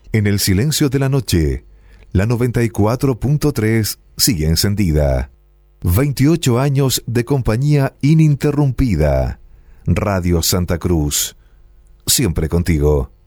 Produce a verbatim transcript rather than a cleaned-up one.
En el silencio de la noche, la noventa y cuatro punto tres sigue encendida. veintiocho años de compañía ininterrumpida. Radio Santa Cruz. Siempre contigo.